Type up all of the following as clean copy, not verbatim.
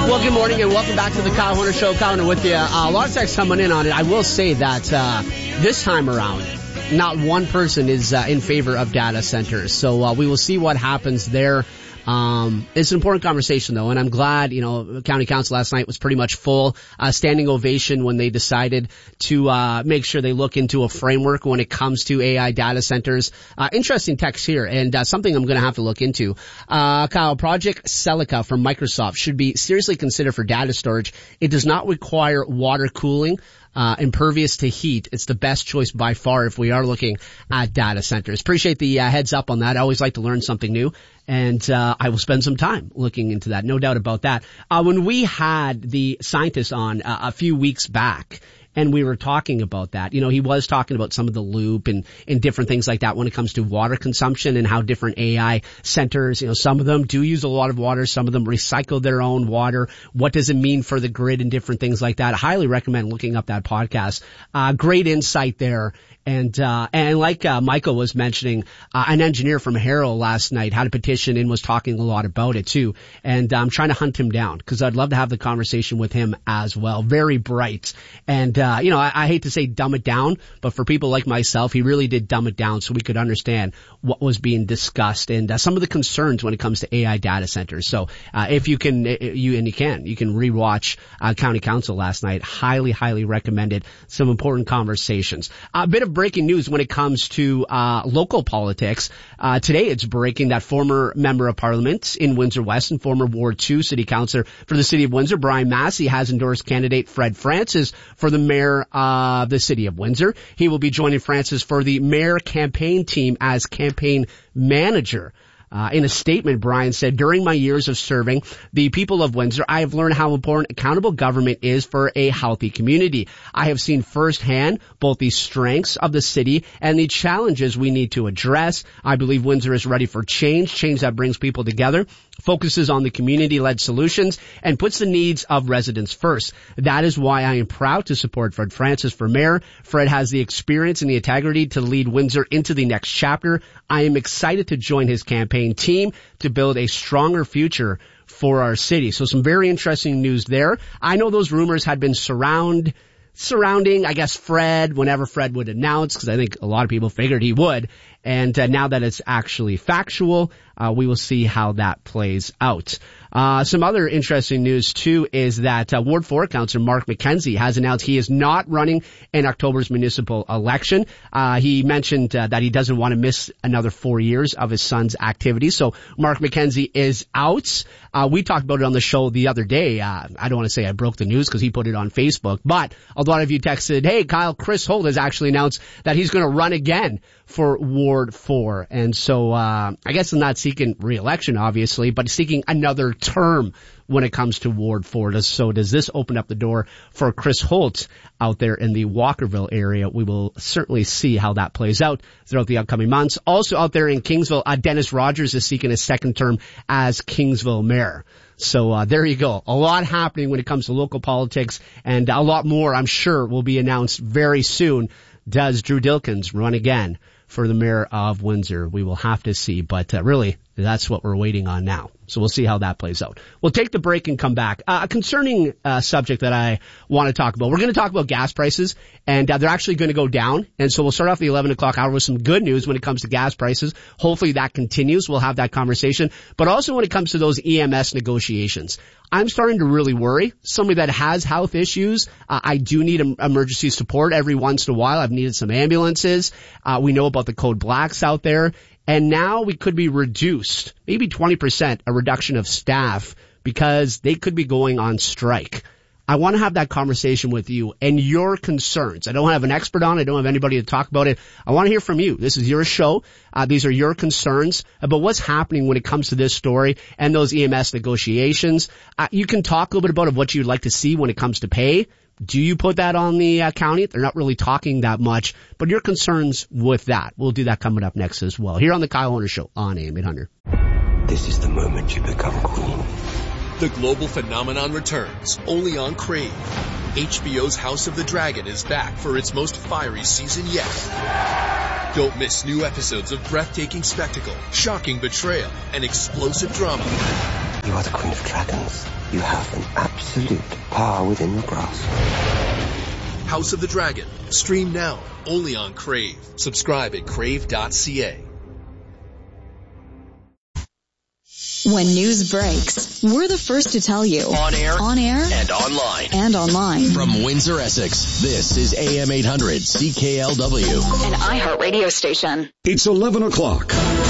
Well, good morning and welcome back to the Kyle Hunter Show. Kyle Hunter with you. A lot of texts coming in on it. I will say that this time around, not one person is in favor of data centers. So we will see what happens there. It's an important conversation though, and I'm glad, County Council last night was pretty much full, standing ovation when they decided to, make sure they look into a framework when it comes to AI data centers. Interesting text here and, something I'm going to have to look into. Kyle, Project Celica from Microsoft should be seriously considered for data storage. It does not require water cooling. Impervious to heat. It's the best choice by far if we are looking at data centers. Appreciate the heads up on that. I always like to learn something new, and I will spend some time looking into that. No doubt about that. When we had the scientist on a few weeks back, and we were talking about that, he was talking about some of the loop and different things like that when it comes to water consumption and how different AI centers, some of them do use a lot of water. Some of them recycle their own water. What does it mean for the grid and different things like that? I highly recommend looking up that podcast. Great insight there. And like Michael was mentioning, an engineer from Harrow last night had a petition and was talking a lot about it too. And I'm trying to hunt him down because I'd love to have the conversation with him as well. Very bright. And I hate to say dumb it down, but for people like myself, he really did dumb it down so we could understand what was being discussed and some of the concerns when it comes to AI data centers. So if you can, you can rewatch County Council last night. Highly recommended. Some important conversations. A bit of breaking news when it comes to local politics. Today it's breaking that former member of parliament in Windsor West and former Ward 2 city councillor for the city of Windsor, Brian Massey, has endorsed candidate Fred Francis for the mayor of the city of Windsor. He will be joining Francis for the mayor campaign team as campaign manager. In a statement, Brian said, during my years of serving the people of Windsor, I have learned how important accountable government is for a healthy community. I have seen firsthand both the strengths of the city and the challenges we need to address. I believe Windsor is ready for change that brings people together, focuses on the community-led solutions, and puts the needs of residents first. That is why I am proud to support Fred Francis for mayor. Fred has the experience and the integrity to lead Windsor into the next chapter. I am excited to join his campaign team to build a stronger future for our city. So some very interesting news there. I know those rumors had been surrounding, I guess, Fred, whenever Fred would announce, because I think a lot of people figured he would. And now that it's actually factual, we will see how that plays out. Some other interesting news too is that Ward 4 Councillor Mark McKenzie has announced he is not running in October's municipal election. He mentioned that he doesn't want to miss another 4 years of his son's activities. So Mark McKenzie is out. We talked about it on the show the other day. I don't want to say I broke the news because he put it on Facebook, but a lot of you texted, hey, Kyle, Chris Holt has actually announced that he's going to run again for Ward 4. And so, I guess I'm not seeking re-election, obviously, but seeking another term when it comes to Ward 4. So does this open up the door for Chris Holt out there in the Walkerville area? We will certainly see how that plays out throughout the upcoming months. Also out there in Kingsville, Dennis Rogers is seeking a second term as Kingsville mayor. So there you go. A lot happening when it comes to local politics, and a lot more, I'm sure, will be announced very soon. Does Drew Dilkens run again for the mayor of Windsor? We will have to see, but really, that's what we're waiting on now. So we'll see how that plays out. We'll take the break and come back. A concerning subject that I want to talk about. We're going to talk about gas prices, and they're actually going to go down. And so we'll start off the 11 o'clock hour with some good news when it comes to gas prices. Hopefully that continues. We'll have that conversation. But also when it comes to those EMS negotiations, I'm starting to really worry. Somebody that has health issues, I do need emergency support every once in a while. I've needed some ambulances. We know about the code blacks out there. And now we could be reduced, maybe 20%, a reduction of staff because they could be going on strike. I want to have that conversation with you and your concerns. I don't have an expert on it. I don't have anybody to talk about it. I want to hear from you. This is your show. These are your concerns about what's happening when it comes to this story and those EMS negotiations. You can talk a little bit about what you'd like to see when it comes to pay. Do you put that on the county? They're not really talking that much, but your concerns with that. We'll do that coming up next as well. Here on the Kyle Hunter Show on AM 800. This is the moment you become queen. The global phenomenon returns, only on Crave. HBO's House of the Dragon is back for its most fiery season yet. Don't miss new episodes of breathtaking spectacle, shocking betrayal, and explosive drama. You are the Queen of Dragons. You have an absolute power within your grasp. House of the Dragon. Stream now, only on Crave. Subscribe at crave.ca. When news breaks, we're the first to tell you. On air, and online. From Windsor, Essex, this is AM 800 CKLW. An iHeart radio station. It's 11 o'clock.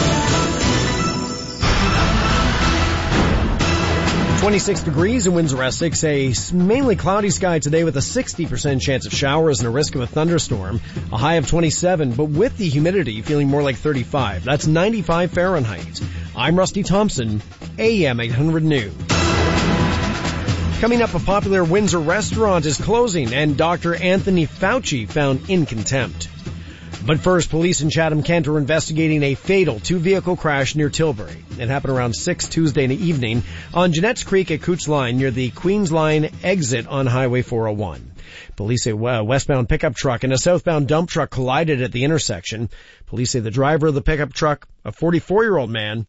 26 degrees in Windsor, Essex. A mainly cloudy sky today with a 60% chance of showers and a risk of a thunderstorm. A high of 27, but with the humidity feeling more like 35. That's 95 Fahrenheit. I'm Rusty Thompson, AM 800 News. Coming up, a popular Windsor restaurant is closing and Dr. Anthony Fauci found in contempt. But first, police in Chatham-Kent are investigating a fatal two-vehicle crash near Tilbury. It happened around 6 Tuesday in the evening on Jeanette's Creek at Coots Line near the Queens Line exit on Highway 401. Police say a westbound pickup truck and a southbound dump truck collided at the intersection. Police say the driver of the pickup truck, a 44-year-old man,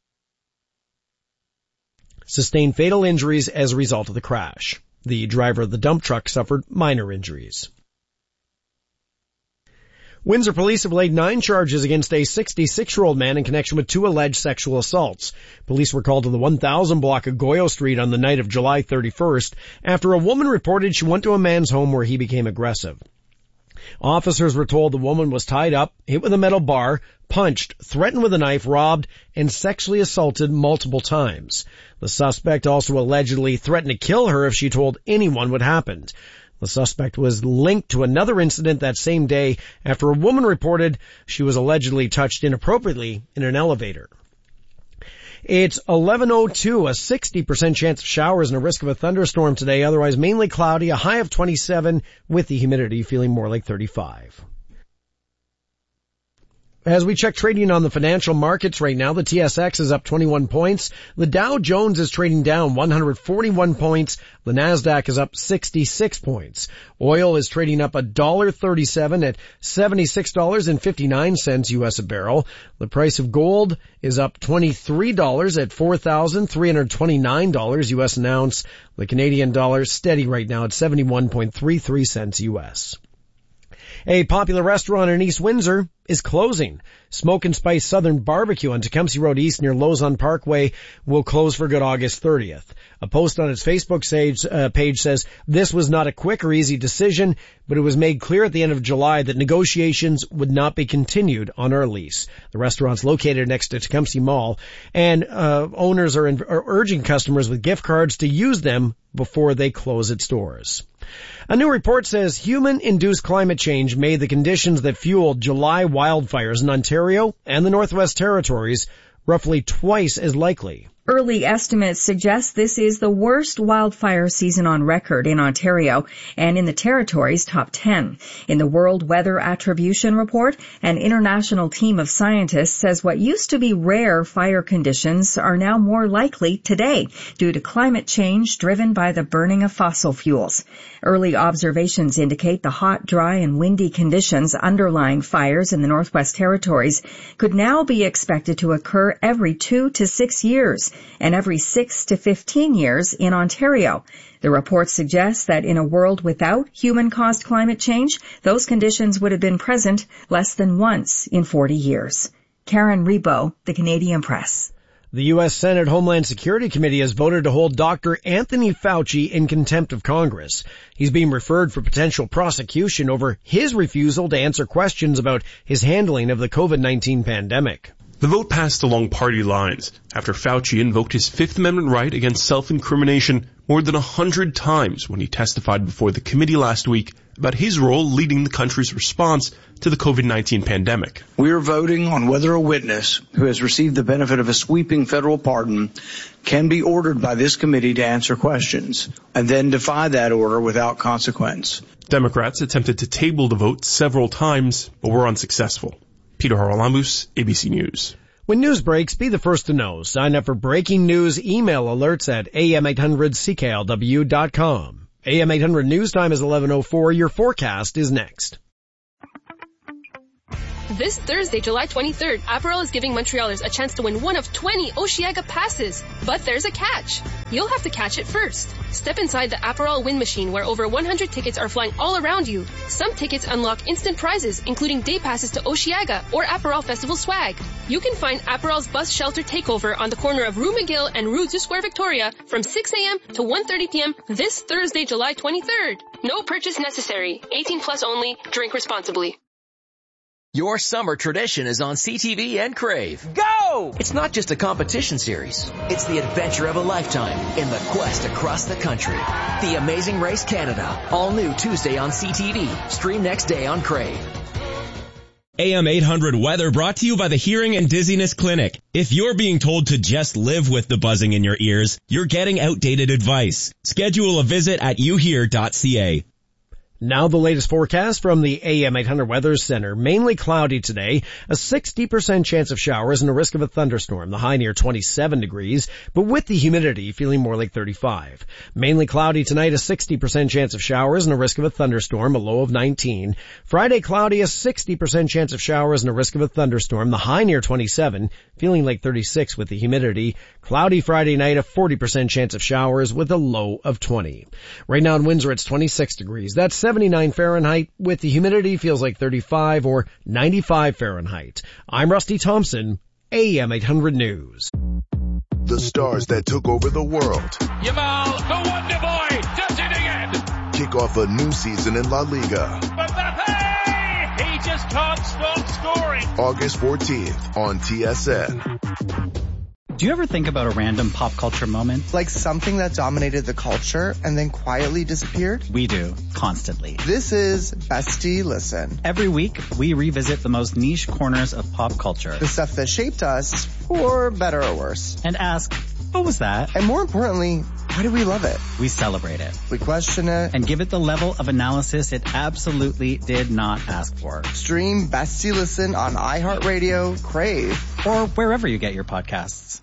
sustained fatal injuries as a result of the crash. The driver of the dump truck suffered minor injuries. Windsor police have laid 9 charges against a 66-year-old man in connection with 2 alleged sexual assaults. Police were called to the 1000 block of Goyo Street on the night of July 31st after a woman reported she went to a man's home where he became aggressive. Officers were told the woman was tied up, hit with a metal bar, punched, threatened with a knife, robbed, and sexually assaulted multiple times. The suspect also allegedly threatened to kill her if she told anyone what happened. The suspect was linked to another incident that same day after a woman reported she was allegedly touched inappropriately in an elevator. It's 11:02, a 60% chance of showers and a risk of a thunderstorm today, otherwise mainly cloudy, a high of 27 with the humidity feeling more like 35. As we check trading on the financial markets right now, the TSX is up 21 points. The Dow Jones is trading down 141 points. The Nasdaq is up 66 points. Oil is trading up $1.37 at $76.59 US a barrel. The price of gold is up $23 at $4,329 US an ounce. The Canadian dollar steady right now at 71.33 cents US. A popular restaurant in East Windsor is closing. Smoke and Spice Southern Barbecue on Tecumseh Road East near Lausanne Parkway will close for good August 30th. A post on its Facebook page says, "This was not a quick or easy decision, but it was made clear at the end of July that negotiations would not be continued on our lease." The restaurant's located next to Tecumseh Mall, and owners are urging customers with gift cards to use them before they close its doors. A new report says human-induced climate change made the conditions that fueled July wildfires in Ontario and the Northwest Territories roughly twice as likely. Early estimates suggest this is the worst wildfire season on record in Ontario and in the Territories' top 10. In the World Weather Attribution Report, an international team of scientists says what used to be rare fire conditions are now more likely today due to climate change driven by the burning of fossil fuels. Early observations indicate the hot, dry, and windy conditions underlying fires in the Northwest Territories could now be expected to occur every 2 to 6 years. And every 6 to 15 years in Ontario. The report suggests that in a world without human-caused climate change, those conditions would have been present less than once in 40 years. Karen Rebo, The Canadian Press. The U.S. Senate Homeland Security Committee has voted to hold Dr. Anthony Fauci in contempt of Congress. He's being referred for potential prosecution over his refusal to answer questions about his handling of the COVID-19 pandemic. The vote passed along party lines after Fauci invoked his Fifth Amendment right against self-incrimination more than 100 times when he testified before the committee last week about his role leading the country's response to the COVID-19 pandemic. We are voting on whether a witness who has received the benefit of a sweeping federal pardon can be ordered by this committee to answer questions and then defy that order without consequence. Democrats attempted to table the vote several times, but were unsuccessful. Peter Haralambous, ABC News. When news breaks, be the first to know. Sign up for breaking news email alerts at am800cklw.com. AM 800 news time is 11:04. Your forecast is next. This Thursday, July 23rd, Aperol is giving Montrealers a chance to win one of 20 Oceaga passes. But there's a catch. You'll have to catch it first. Step inside the Aperol win machine where over 100 tickets are flying all around you. Some tickets unlock instant prizes, including day passes to Oceaga or Aperol Festival swag. You can find Aperol's bus shelter takeover on the corner of Rue McGill and Rue du Square Victoria from 6 a.m. to 1:30 p.m. this Thursday, July 23rd. No purchase necessary. 18 plus only. Drink responsibly. Your summer tradition is on CTV and Crave. Go! It's not just a competition series. It's the adventure of a lifetime in the quest across the country. The Amazing Race Canada. All new Tuesday on CTV. Stream next day on Crave. AM 800 weather brought to you by the Hearing and Dizziness Clinic. If you're being told to just live with the buzzing in your ears, you're getting outdated advice. Schedule a visit at youhear.ca. Now the latest forecast from the AM 800 Weather Center. Mainly cloudy today, a 60% chance of showers and a risk of a thunderstorm. The high near 27 degrees, but with the humidity feeling more like 35. Mainly cloudy tonight, a 60% chance of showers and a risk of a thunderstorm, a low of 19. Friday cloudy, a 60% chance of showers and a risk of a thunderstorm. The high near 27, feeling like 36 with the humidity. Cloudy Friday night, a 40% chance of showers with a low of 20. Right now in Windsor, it's 26 degrees. That's 79 Fahrenheit with the humidity feels like 35 or 95 Fahrenheit. I'm Rusty Thompson, AM 800 News. The stars that took over the world. Yamal, the Wonder Boy, does it again. Kick off a new season in La Liga. Mbappe, he just can't stop scoring. August 14th on TSN. Do you ever think about a random pop culture moment? Like something that dominated the culture and then quietly disappeared? We do, constantly. This is Bestie Listen. Every week, we revisit the most niche corners of pop culture. The stuff that shaped us, for better or worse. And ask, what was that? And more importantly, why do we love it? We celebrate it. We question it. And give it the level of analysis it absolutely did not ask for. Stream Bestie Listen on iHeartRadio, Crave, or wherever you get your podcasts.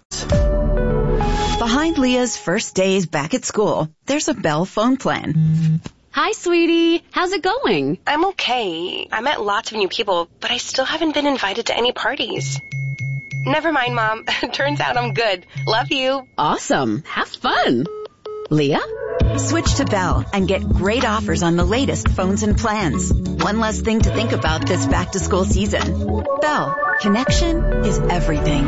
Behind Leah's first days back at school, there's a Bell phone plan. Hi, sweetie. How's it going? I'm okay. I met lots of new people, but I still haven't been invited to any parties. Never mind, Mom. Turns out I'm good. Love you. Awesome. Have fun. Leah? Switch to Bell and get great offers on the latest phones and plans. One less thing to think about this back-to-school season. Bell. Connection is everything.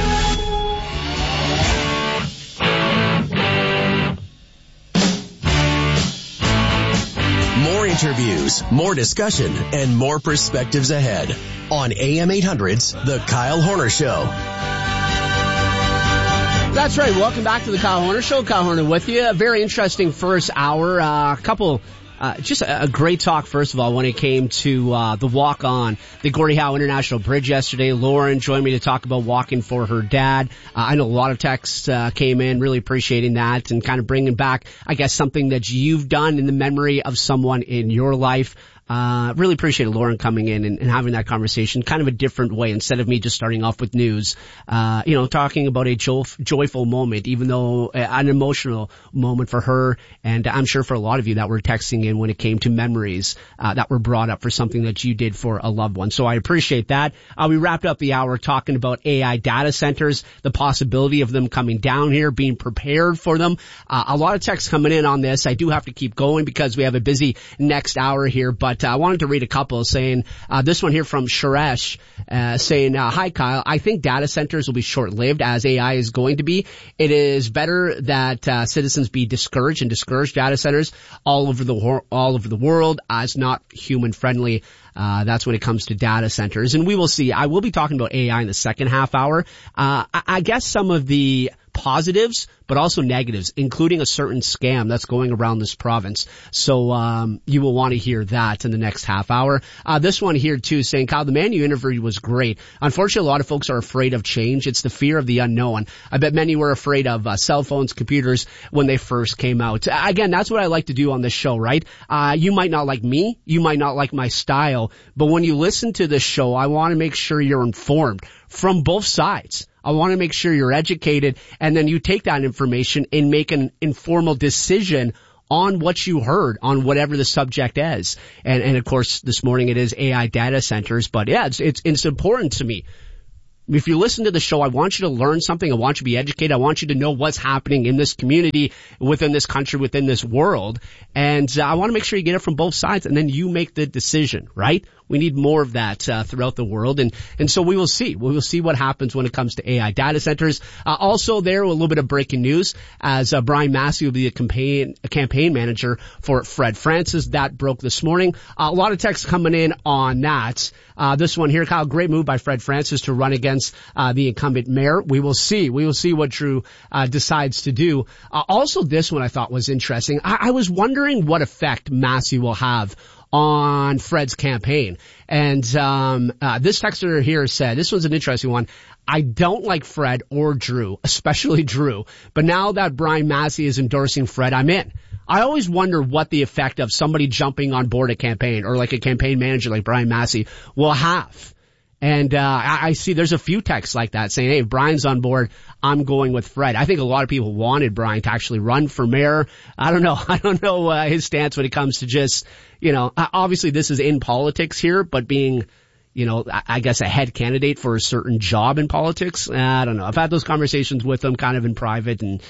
More interviews, more discussion, and more perspectives ahead on AM 800's The Kyle Horner Show. That's right. Welcome back to The Kyle Horner Show. Kyle Horner with you. A very interesting first hour. Just a great talk, first of all, when it came to the walk on the Gordie Howe International Bridge yesterday. Lauren joined me to talk about walking for her dad. I know a lot of texts came in, really appreciating that and kind of bringing back, I guess, something that you've done in the memory of someone in your life. Really appreciated Lauren coming in and having that conversation, kind of a different way, instead of me just starting off with news, talking about a joyful moment, even though an emotional moment for her, and I'm sure for a lot of you that were texting in when it came to memories, that were brought up for something that you did for a loved one. So I appreciate that. We wrapped up the hour talking about AI data centers, the possibility of them coming down here, being prepared for them. A lot of texts coming in on this. I do have to keep going because we have a busy next hour here, but I wanted to read a couple saying, this one here from Suresh, saying, hi Kyle, I think data centers will be short-lived as AI is going to be. It is better that citizens be discouraged and discourage data centers all over the world as not human friendly. That's when it comes to data centers. And we will see. I will be talking about AI in the second half hour. I guess some of the positives, but also negatives, including a certain scam that's going around this province. So, you will want to hear that in the next half hour. This one here too, saying, Kyle, the man you interviewed was great. Unfortunately, a lot of folks are afraid of change. It's the fear of the unknown. I bet many were afraid of cell phones, computers when they first came out. Again, that's what I like to do on this show, right? You might not like me. You might not like my style, but when you listen to this show, I want to make sure you're informed from both sides. I want to make sure you're educated, and then you take that information and make an informal decision on what you heard on whatever the subject is. And of course, this morning it is AI data centers. But yeah, it's important to me. If you listen to the show, I want you to learn something. I want you to be educated. I want you to know what's happening in this community, within this country, within this world. And I want to make sure you get it from both sides, and then you make the decision, right? We need more of that throughout the world. And so we will see. We will see what happens when it comes to AI data centers. Also there, a little bit of breaking news as Brian Massey will be a campaign manager for Fred Francis. That broke this morning. A lot of texts coming in on that. This one here, Kyle, great move by Fred Francis to run against the incumbent mayor. We will see. We will see what Drew decides to do. Also, this one I thought was interesting. I was wondering what effect Massey will have on Fred's campaign. And this texter here said, this was an interesting one. I don't like Fred or Drew, especially Drew. But now that Brian Massey is endorsing Fred, I'm in. I always wonder what the effect of somebody jumping on board a campaign or like a campaign manager like Brian Massey will have. And I see there's a few texts like that saying, hey, if Brian's on board, I'm going with Fred. I think a lot of people wanted Brian to actually run for mayor. I don't know his stance when it comes to just, obviously this is in politics here, but being, I guess a head candidate for a certain job in politics. I don't know. I've had those conversations with him kind of in private, and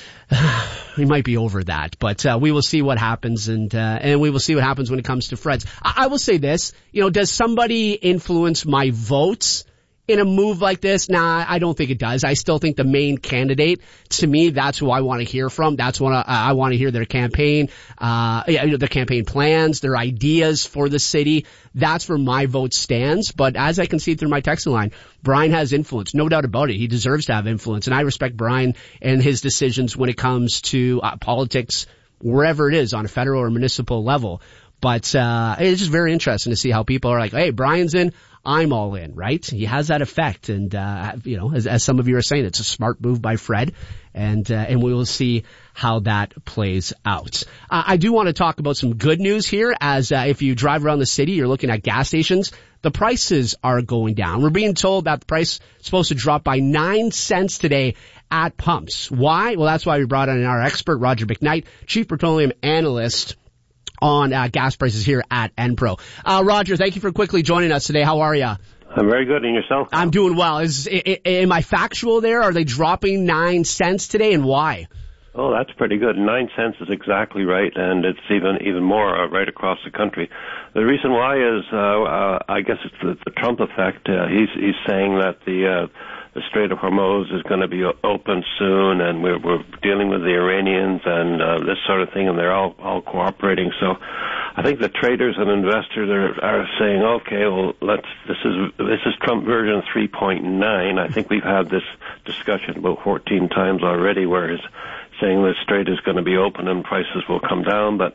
we might be over that, but we will see what happens, and we will see what happens when it comes to Fred's. I will say this, does somebody influence my votes in a move like this? Nah, I don't think it does. I still think the main candidate, to me, that's who I want to hear from. That's what I want to hear their campaign, their campaign plans, their ideas for the city. That's where my vote stands. But as I can see through my texting line, Brian has influence. No doubt about it. He deserves to have influence. And I respect Brian and his decisions when it comes to politics, wherever it is, on a federal or municipal level. But it's just very interesting to see how people are like, hey, Brian's in, I'm all in, right? He has that effect. And, as some of you are saying, it's a smart move by Fred. And we will see how that plays out. I do want to talk about some good news here, as if you drive around the city, you're looking at gas stations, the prices are going down. We're being told that the price is supposed to drop by 9 cents today at pumps. Why? Well, that's why we brought in our expert, Roger McKnight, Chief Petroleum Analyst on gas prices here at Enpro. Roger, thank you for quickly joining us today. How are you? I'm very good. And yourself? I'm doing well. Am I factual there? Are they dropping 9 cents today, and why? Oh, that's pretty good. 9 cents is exactly right, and it's even more right across the country. The reason why is, I guess it's the Trump effect. He's saying that the Strait of Hormuz is going to be open soon, and we're dealing with the Iranians and this sort of thing, and they're all cooperating. So I think the traders and investors are saying, okay, well, this is Trump version 3.9. I think we've had this discussion about 14 times already, where he's saying the strait is going to be open and prices will come down, but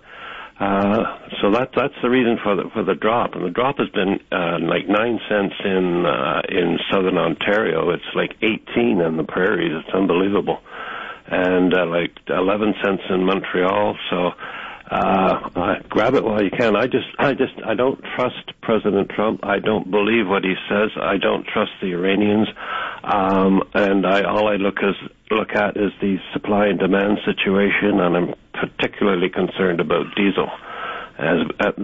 so that's the reason for the drop. And the drop has been like 9 cents in southern Ontario. It's like 18 in the prairies. It's unbelievable, and like 11 cents in Montreal. So grab it while you can. I don't trust President Trump. I don't believe what he says. I don't trust the Iranians. And all I look at is the supply and demand situation, and I'm particularly concerned about diesel. As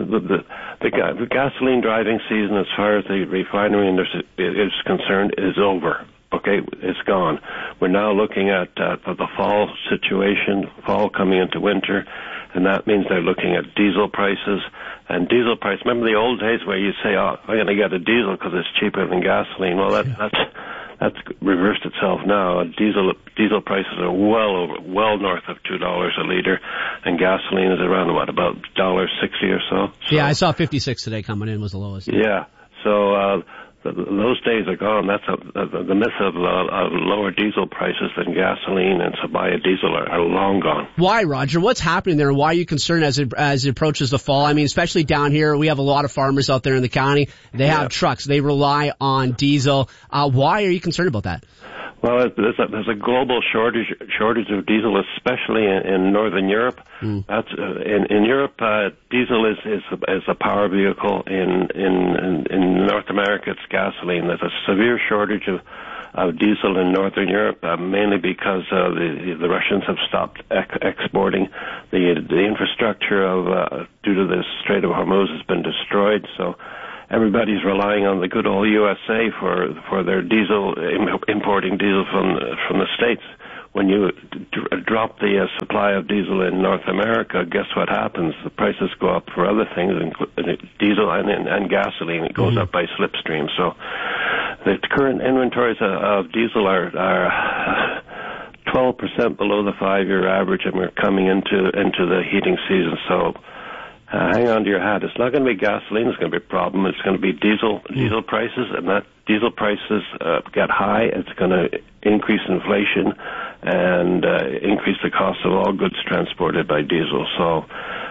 the gasoline driving season, as far as the refinery industry is concerned, is over. Okay, it's gone. We're now looking at the fall situation, fall coming into winter, and that means they're looking at diesel prices. And diesel price, remember the old days where you say, oh, I'm going to get a diesel because it's cheaper than gasoline? Well, that's reversed itself now. Diesel prices are well north of $2 a liter, and gasoline is around about $1.60 or so. Yeah, I saw 56 today coming in was the lowest. Yeah, so those days are gone. That's the myth of lower diesel prices than gasoline and so biodiesel are long gone. Why, Roger? What's happening there? Why are you concerned as it approaches the fall? I mean, especially down here, we have a lot of farmers out there in the county. They have trucks. They rely on diesel. Why are you concerned about that? Well, there's a global shortage of diesel, especially in Northern Europe. That's in Europe, diesel is a power vehicle. In North America, it's gasoline. There's a severe shortage of diesel in Northern Europe, mainly because the Russians have stopped exporting. The infrastructure due to the Strait of Hormuz has been destroyed, so everybody's relying on the good old USA for their diesel, importing diesel from the States. When you drop the supply of diesel in North America, guess what happens? The prices go up for other things, including diesel and gasoline. It goes up by slipstream. So the current inventories of diesel are 12% below the 5-year average, and we're coming into the heating season. So hang on to your hat. It's not going to be gasoline that's going to be a problem. It's going to be diesel prices, and that diesel prices get high. It's going to increase inflation and increase the cost of all goods transported by diesel. So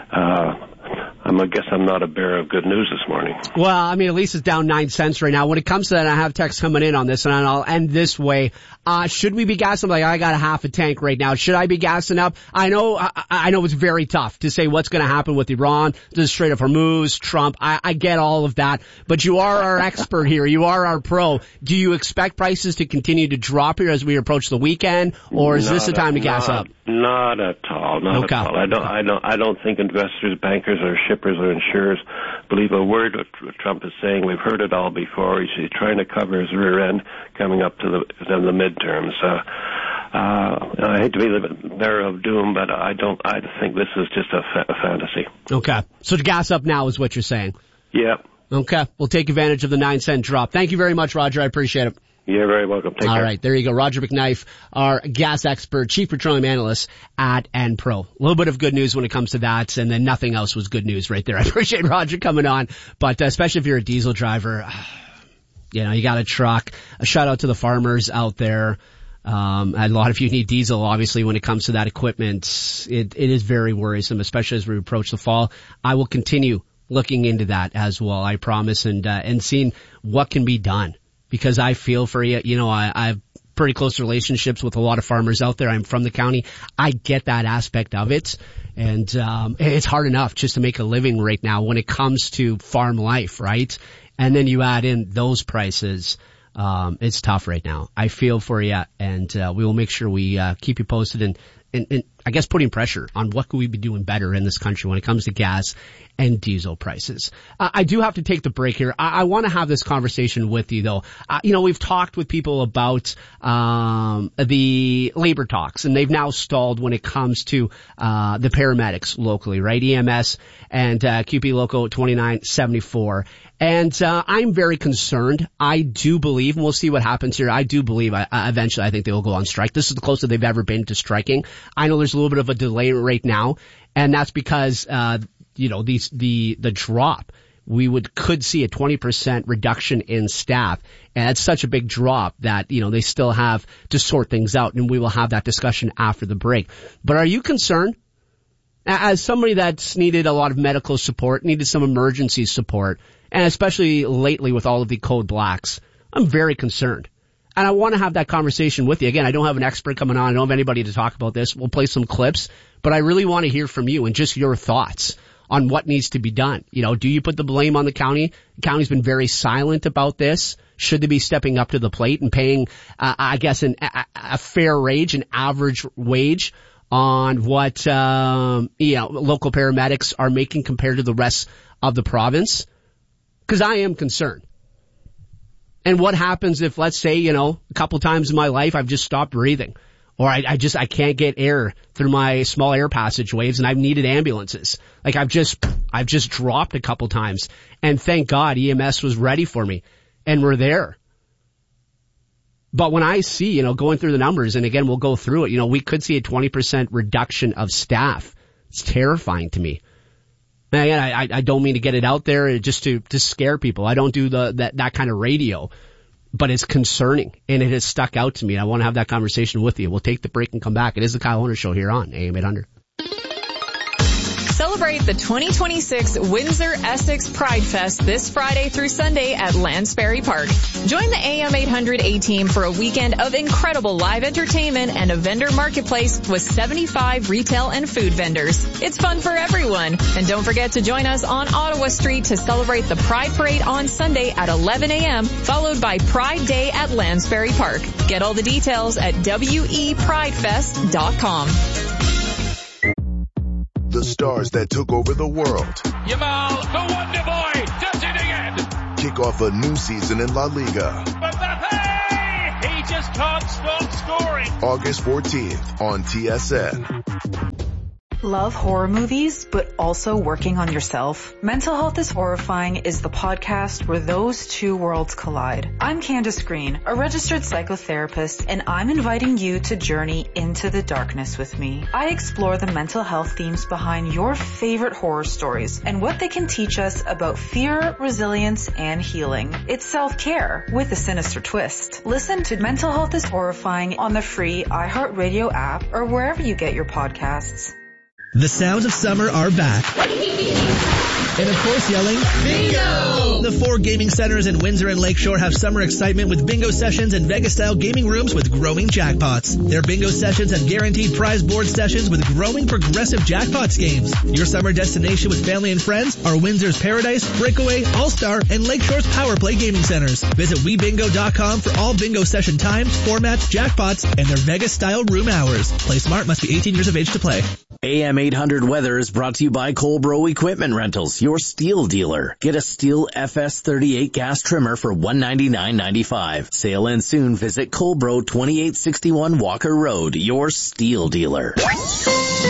I guess I'm not a bearer of good news this morning. Well, I mean, at least it's down 9 cents right now. When it comes to that, I have text coming in on this, and I'll end this way. Should we be gassing up? Like, I got a half a tank right now. Should I be gassing up? I know it's very tough to say what's going to happen with Iran, the Strait of Hormuz, Trump. I get all of that, but you are our expert here. You are our pro. Do you expect prices to continue to drop here as we approach the weekend, or is this the time to gas up? Not at all. Not at all. I don't think investors, bankers, or shippers or insurers believe a word what Trump is saying. We've heard it all before. He's trying to cover his rear end coming up to the midterms. I hate to be the bearer of doom, but I think this is just a fantasy. Okay. So to gas up now is what you're saying? Yeah. Okay. We'll take advantage of the 9 cent drop. Thank you very much, Roger. I appreciate it. You're very welcome. Take care. All right, there you go. Roger McKnife, our gas expert, chief petroleum analyst at Enpro. A little bit of good news when it comes to that, and then nothing else was good news right there. I appreciate Roger coming on, but especially if you're a diesel driver, you got a truck. A shout out to the farmers out there. A lot of you need diesel, obviously, when it comes to that equipment. It is very worrisome, especially as we approach the fall. I will continue looking into that as well, I promise, and seeing what can be done. Because I feel for you. I have pretty close relationships with a lot of farmers out there. I'm from the county. I get that aspect of it. And it's hard enough just to make a living right now when it comes to farm life, right? And then you add in those prices. It's tough right now. I feel for you, and we will make sure we keep you posted and I guess putting pressure on what could we be doing better in this country when it comes to gas and diesel prices. I do have to take the break here. I want to have this conversation with you though. We've talked with people about the labor talks, and they've now stalled when it comes to the paramedics locally, right? EMS and QP Local 2974. And I'm very concerned. I do believe, and we'll see what happens here, I do believe eventually I think they will go on strike. This is the closest they've ever been to striking. I know there's a little bit of a delay right now, and that's because the drop, we could see a 20% reduction in staff, and it's such a big drop that they still have to sort things out, and we will have that discussion after the break. But are you concerned? As somebody that's needed a lot of medical support, needed some emergency support, and especially lately with all of the code blacks, I'm very concerned. And I want to have that conversation with you. Again, I don't have an expert coming on. I don't have anybody to talk about this. We'll play some clips, but I really want to hear from you and just your thoughts on what needs to be done. Do you put the blame on the county? The county's been very silent about this. Should they be stepping up to the plate and paying, a fair wage, an average wage on what, local paramedics are making compared to the rest of the province? Because I am concerned. And what happens if, let's say, a couple times in my life I've just stopped breathing, or I can't get air through my small air passageways, and I've needed ambulances. Like I've just dropped a couple times, and thank God EMS was ready for me, and we're there. But when I see, going through the numbers, and again we'll go through it, we could see a 20% reduction of staff. It's terrifying to me. And again, I don't mean to get it out there just to scare people. I don't do that kind of radio, but it's concerning, and it has stuck out to me. I want to have that conversation with you. We'll take the break and come back. It is the Kyle Hunter Show here on AM 800. So Celebrate the 2026 Windsor Essex Pride Fest this Friday through Sunday at Lansbury Park. Join the AM 800 A-Team for a weekend of incredible live entertainment and a vendor marketplace with 75 retail and food vendors. It's fun for everyone. And don't forget to join us on Ottawa Street to celebrate the Pride Parade on Sunday at 11 a.m., followed by Pride Day at Lansbury Park. Get all the details at wepridefest.com. The stars that took over the world. Yamal, the Wonder Boy, does it again. Kick off a new season in La Liga. Mbappe! He just can't stop scoring. August 14th on TSN. Love horror movies, but also working on yourself? Mental Health is Horrifying is the podcast where those two worlds collide. I'm Candace Green, a registered psychotherapist, and I'm inviting you to journey into the darkness with me. I explore the mental health themes behind your favorite horror stories and what they can teach us about fear, resilience, and healing. It's self-care with a sinister twist. Listen to Mental Health is Horrifying on the free iHeartRadio app or wherever you get your podcasts. The sounds of summer are back. And of course yelling, Bingo! The 4 gaming centers in Windsor and Lakeshore have summer excitement with bingo sessions and Vegas-style gaming rooms with growing jackpots. Their bingo sessions have guaranteed prize board sessions with growing progressive jackpots games. Your summer destination with family and friends are Windsor's Paradise, Breakaway, All-Star, and Lakeshore's Power Play gaming centers. Visit WeBingo.com for all bingo session times, formats, jackpots, and their Vegas-style room hours. Play smart, must be 18 years of age to play. AM 800 Weather is brought to you by Colbro Equipment Rentals, your steel dealer. Get a steel FS38 gas trimmer for $199.95. Sale ends soon. Visit Colbro 2861 Walker Road, your steel dealer.